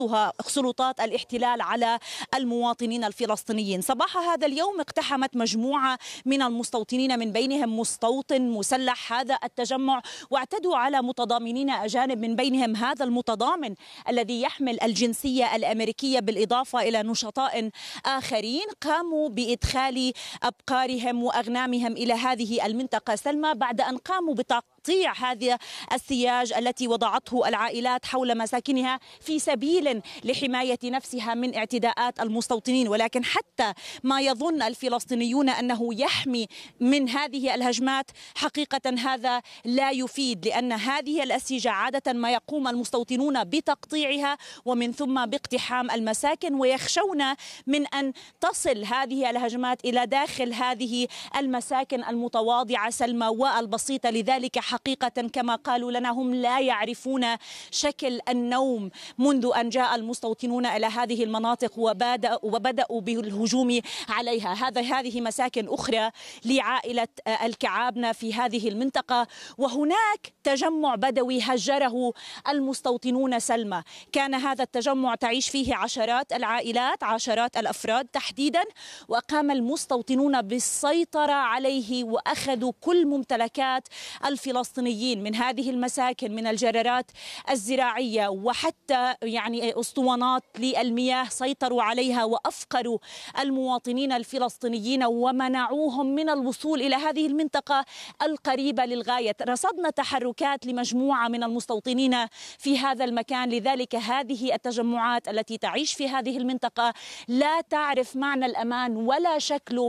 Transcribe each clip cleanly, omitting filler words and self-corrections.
سلطات الاحتلال على المواطنين الفلسطينيين. صباح هذا اليوم اقتحمت مجموعة من المستوطنين من بينهم مستوطن مسلح هذا التجمع، واعتدوا على متضامنين أجانب من بينهم هذا المتضامن الذي يحمل الجنسية الأمريكية بالإضافة إلى نشطاء آخرين. قاموا بإدخال أبقارهم وأغنامهم إلى هذه المنطقة سلمى بعد أن قاموا بتقطيع هذا السياج التي وضعته العائلات حول مساكنها في سبيل لحماية نفسها من اعتداءات المستوطنين. ولكن حتى ما يظن الفلسطينيون أنه يحمي من هذه الهجمات حقيقة هذا لا يفيد، لأن هذه الأسيجة عادة ما يقوم المستوطنون بتقطيعها ومن ثم باقتحام المساكن، ويخشون من أن تصل هذه الهجمات إلى داخل هذه المساكن المتواضعة سلمى والبسيطة. لذلك حقيقة كما قالوا لنا هم لا يعرفون شكل النوم منذ أن جاء المستوطنون إلى هذه المناطق وبدأوا بالهجوم عليها. هذه مساكن أخرى لعائلة الكعابنة في هذه المنطقة، وهناك تجمع بدوي هجره المستوطنون سلمى. كان هذا التجمع تعيش فيه عشرات العائلات، عشرات الأفراد تحديدا، وقام المستوطنون بالسيطرة عليه وأخذوا كل ممتلكات الفلسطينيين من هذه المساكن، من الجرارات الزراعية وحتى أسطوانات للمياه سيطروا عليها وأفقروا المواطنين الفلسطينيين ومنعوهم من الوصول إلى هذه المنطقة القريبة للغاية. رصدنا تحركات لمجموعة من المستوطنين في هذا المكان، لذلك هذه التجمعات التي تعيش في هذه المنطقة لا تعرف معنى الأمان ولا شكله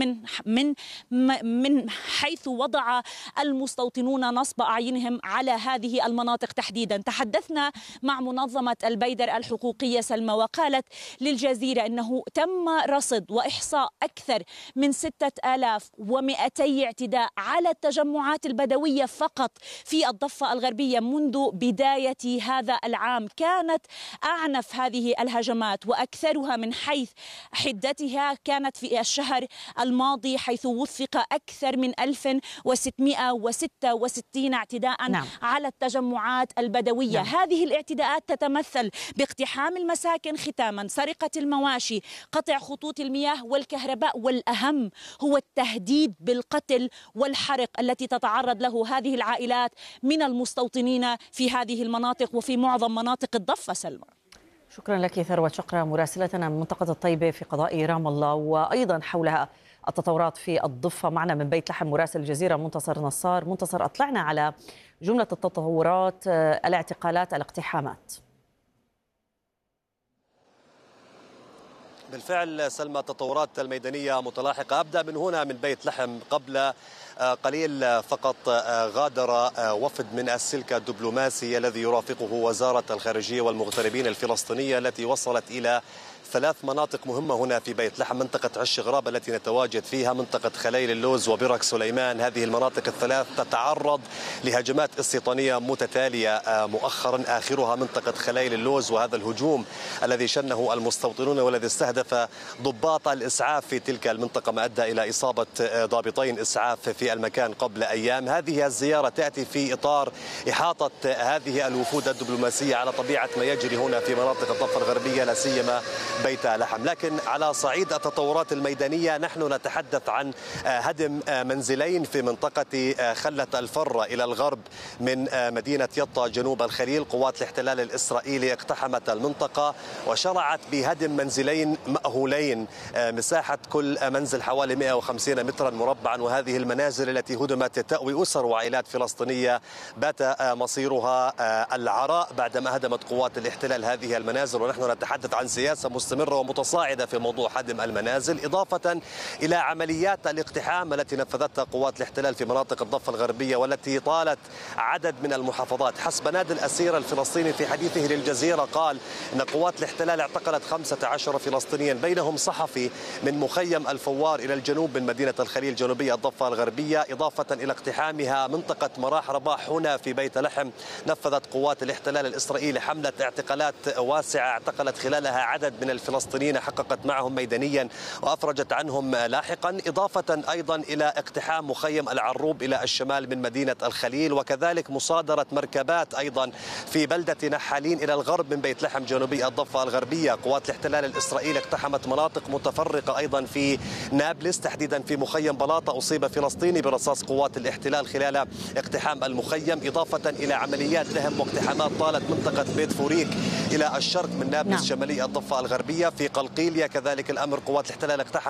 من حيث وضع المستوطنون نصب أعينهم على هذه المناطق تحديدا. تحدثنا مع منظمة البيدر الحقوقية سلمى وقالت للجزيرة أنه تم رصد وإحصاء أكثر من 6200 اعتداء على التجمعات البدوية فقط في الضفة الغربية منذ بداية هذا العام. كانت أعنف هذه الهجمات وأكثرها من حيث حدتها كانت في الشهر الماضي، حيث وثق أكثر من 1666 اعتداء على التجمعات البدوية. هذه الاعتداءات تتمثل باقتحام المساكن ختاما، سرقة المواشي، قطع خطوط المياه والكهرباء، والأهم هو التهديد بالقتل والحرق التي تتعرض له هذه العائلات من المستوطنين في هذه المناطق وفي معظم مناطق الضفة سلمى. شكرا لك ثروت شقرة مراسلتنا من منطقة الطيبة في قضاء رام الله، وأيضا حولها التطورات في الضفة. معنا من بيت لحم مراسل الجزيرة منتصر نصار. منتصر، أطلعنا على جملة التطورات، الاعتقالات، الاقتحامات. بالفعل سلمى، التطورات الميدانية متلاحقة. أبدأ من هنا من بيت لحم. قبل قليل فقط غادر وفد من السلك الدبلوماسي الذي يرافقه وزارة الخارجية والمغتربين الفلسطينية، التي وصلت إلى 3 مناطق مهمة هنا في بيت لحم: منطقة عش غراب التي نتواجد فيها، منطقة خليل اللوز، وبرك سليمان. هذه المناطق ال3 تتعرض لهجمات استيطانية متتالية مؤخرا، آخرها منطقة خليل اللوز، وهذا الهجوم الذي شنه المستوطنون والذي استهدف ضباط الإسعاف في تلك المنطقة، ما أدى إلى إصابة ضابطين إسعاف في المكان قبل أيام. هذه الزيارة تأتي في إطار إحاطة هذه الوفود الدبلوماسية على طبيعة ما يجري هنا في مناطق الضفة الغربية، لا سيما بيت لحم. لكن على صعيد التطورات الميدانية نحن نتحدث عن هدم منزلين في منطقة خلة الفرة إلى الغرب من مدينة يطا جنوب الخليل. قوات الاحتلال الإسرائيلي اقتحمت المنطقة وشرعت بهدم منزلين مأهولين، مساحة كل منزل حوالي 150 مترا مربعا. وهذه المنازل التي هدمت تأوي أسر وعائلات فلسطينية بات مصيرها العراء بعدما هدمت قوات الاحتلال هذه المنازل. ونحن نتحدث عن سياسة مستمرة ومتصاعدة في موضوع هدم المنازل، إضافة إلى عمليات الاقتحام التي نفذتها قوات الاحتلال في مناطق الضفة الغربية والتي طالت عدد من المحافظات. حسب نادي الأسير الفلسطيني في حديثه للجزيرة قال إن قوات الاحتلال اعتقلت 15 فلسطينيا، بينهم صحفي من مخيم الفوار إلى الجنوب من مدينة الخليل جنوبية الضفة الغربية. الغربية، إضافة إلى اقتحامها منطقة مراح رباح هنا في بيت لحم. نفذت قوات الاحتلال الإسرائيلي حملة اعتقالات واسعة اعتقلت خلالها عدد من الفلسطينيين، حققت معهم ميدانيا وأفرجت عنهم لاحقا، إضافة أيضا إلى اقتحام مخيم العروب إلى الشمال من مدينة الخليل، وكذلك مصادرة مركبات أيضا في بلدة نحالين إلى الغرب من بيت لحم جنوبي الضفة الغربية. قوات الاحتلال الإسرائيلي اقتحمت مناطق متفرقة أيضا في نابلس، تحديدا في مخيم بلاطة أصيب فلسطيني برصاص قوات الاحتلال خلال اقتحام المخيم، إضافة إلى عمليات دهم واقتحامات طالت منطقة بيت فوريك إلى الشرق من نابلس شمالي الضفة الغربية. في قلقيلية كذلك الأمر، قوات الاحتلال اقتحمت